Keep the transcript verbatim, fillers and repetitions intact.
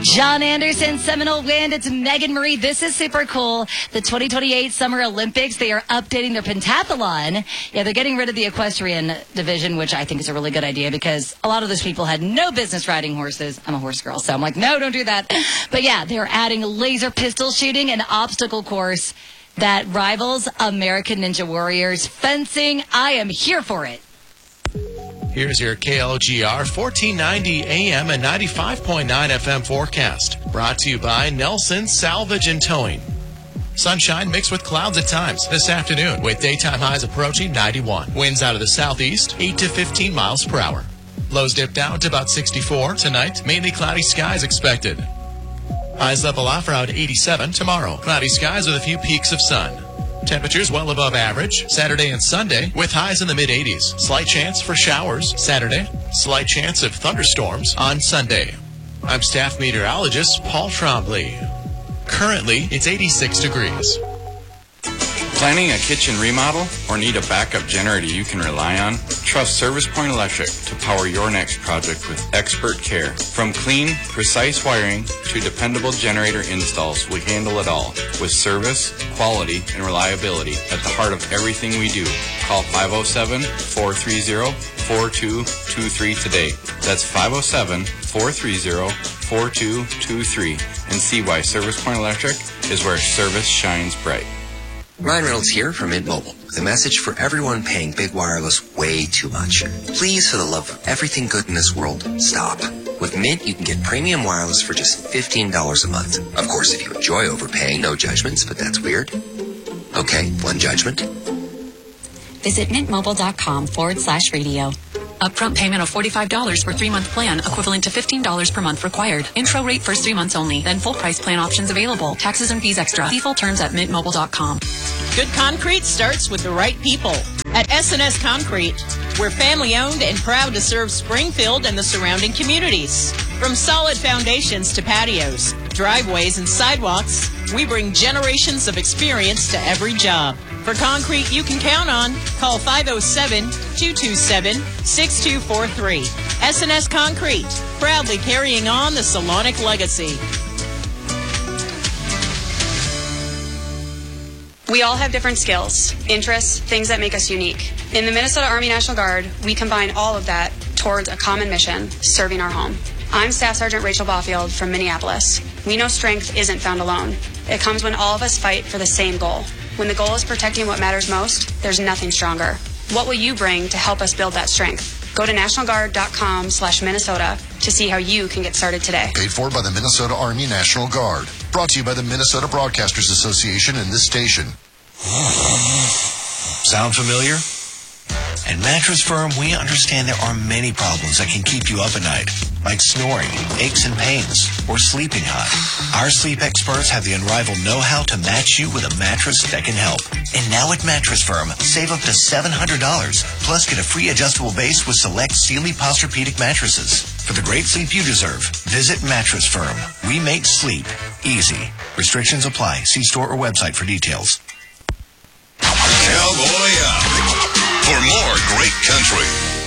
John Anderson, Seminole Wind. It's Megan Marie. This is super cool. The twenty twenty-eight Summer Olympics, they are updating their pentathlon. Yeah, they're getting rid of the equestrian division, which I think is a really good idea because a lot of those people had no business riding horses. I'm a horse girl, so I'm like, no, don't do that. But yeah, they're adding laser pistol shooting and obstacle course that rivals American Ninja Warriors fencing. I am here for it. Here's your K L G R fourteen ninety A M and ninety-five point nine F M forecast. Brought to you by Nelson Salvage and Towing. Sunshine mixed with clouds at times this afternoon with daytime highs approaching ninety-one. Winds out of the southeast, eight to fifteen miles per hour. Lows dip down to about sixty-four. Tonight, mainly cloudy skies expected. Highs level off around eighty-seven tomorrow. Cloudy skies with a few peaks of sun. Temperatures well above average Saturday and Sunday with highs in the mid eighties. Slight chance for showers Saturday. Slight chance of thunderstorms on Sunday. I'm staff meteorologist Paul Trombley. Currently, it's eighty-six degrees. Planning a kitchen remodel or need a backup generator you can rely on? Trust Service Point Electric to power your next project with expert care. From clean, precise wiring to dependable generator installs, we handle it all with service, quality, and reliability at the heart of everything we do. Call five oh seven, four three oh, four two two three today. That's five oh seven, four three oh, four two two three and see why Service Point Electric is where service shines bright. Ryan Reynolds here from Mint Mobile with a message for everyone paying big wireless way too much. Please, for the love of everything good in this world, stop. With Mint, you can get premium wireless for just fifteen dollars a month. Of course, if you enjoy overpaying, no judgments, but that's weird. Okay, one judgment. Visit mintmobile.com forward slash radio. Upfront payment of forty-five dollars for three-month plan, equivalent to fifteen dollars per month required. Intro rate first three months only, then full price plan options available. Taxes and fees extra. See full terms at mint mobile dot com. Good concrete starts with the right people. At S and S Concrete, we're family-owned and proud to serve Springfield and the surrounding communities. From solid foundations to patios, driveways, and sidewalks, we bring generations of experience to every job. For concrete you can count on, call five oh seven, two two seven, six two four three. S and S Concrete, proudly carrying on the Salonic legacy. We all have different skills, interests, things that make us unique. In the Minnesota Army National Guard, we combine all of that towards a common mission, serving our home. I'm Staff Sergeant Rachel Baufield from Minneapolis. We know strength isn't found alone. It comes when all of us fight for the same goal. When the goal is protecting what matters most, there's nothing stronger. What will you bring to help us build that strength? Go to national guard dot com slash Minnesota to see how you can get started today. Paid for by the Minnesota Army National Guard. Brought to you by the Minnesota Broadcasters Association and this station. Sound familiar? At Mattress Firm, we understand there are many problems that can keep you up at night, like snoring, aches and pains, or sleeping high. Our sleep experts have the unrivaled know-how to match you with a mattress that can help. And now at Mattress Firm, save up to seven hundred dollars, plus get a free adjustable base with select Sealy Posturepedic mattresses. For the great sleep you deserve, visit Mattress Firm. We make sleep easy. Restrictions apply. See store or website for details. Cowboy up for more great country.